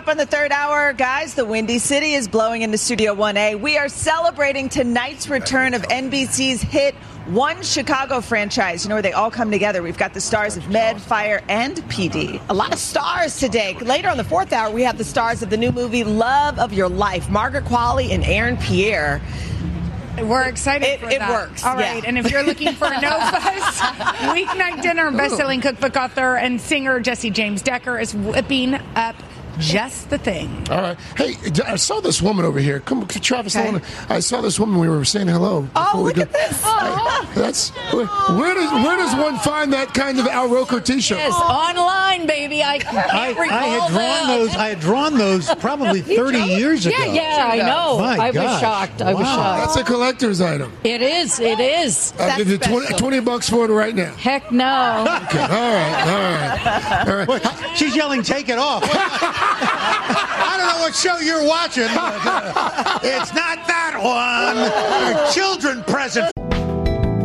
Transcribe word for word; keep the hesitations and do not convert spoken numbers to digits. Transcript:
up on the third hour, guys. The Windy City is blowing into Studio one A. We are celebrating tonight's return of N B C's hit One Chicago franchise, you know, where they all come together. We've got the stars of Med, Fire, and P D. A lot of stars today. Later on the fourth hour, we have the stars of the new movie Love of Your Life, Margaret Qualley and Aaron Pierre. We're excited it, for it that. It works. All right. Yeah. And if you're looking for a No Fuss weeknight dinner, best-selling cookbook author and singer Jesse James Decker is whipping up Just the Thing. All right. Hey, I saw this woman over here. Come, Travis. Okay. I saw this woman. We were saying hello. Oh, look go. at this. I, that's where, where does where does one find that kind of Al Roker T-shirt? Yes, online, baby. I can't I, recall I had drawn that. those. I had drawn those probably thirty years ago. Yeah, yeah, I know. My I was gosh. shocked. I was Wow. shocked. That's a collector's item. It is. It is. I'll give you twenty, twenty bucks for it right now. Heck no. Okay. All right. All right. All right. What? She's yelling, "Take it off!" I don't know what show you're watching. But, uh, it's not that one. A children present